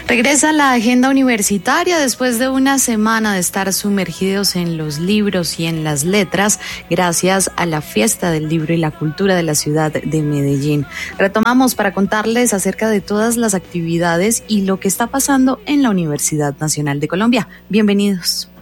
Regresa la agenda universitaria después de una semana de estar sumergidos en los libros y en las letras, gracias a la Fiesta del Libro y la Cultura de la ciudad de Medellín. Retomamos para contarles acerca de todas las actividades y lo que está pasando en la Universidad Nacional de Colombia. Bienvenidos.